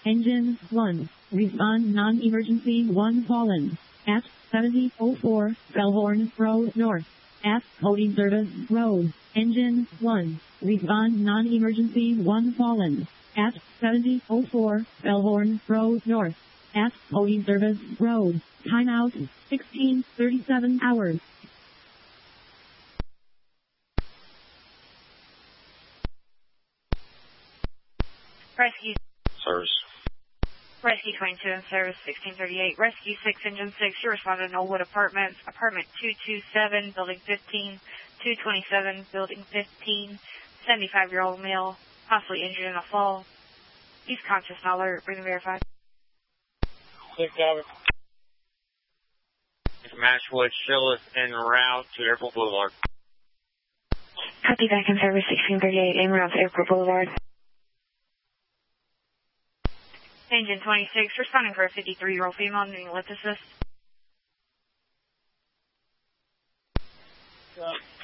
Engine 1. Respond non-emergency 1 fallen. At 7004 Bellhorn Road North. At Holding Service Road. Engine 1. Respond non-emergency 1 fallen. At 7004 Bellhorn Road North. At Holding Service Road. Timeout 16:37 hours. Rescue. Service. Rescue 22 in service 1638. Rescue 6, Engine 6. You responded to Knollwood Apartments. Apartment 227, Building 15. 227, Building 15. 75-year-old male, possibly injured in a fall. He's conscious and alert. Bring him verified. Clear cover. Mashwood, Shillis, en route to Airport Boulevard. Copy back in service 1638, en route to Airport Boulevard. Engine 26, responding for a 53-year-old female needing lift assist.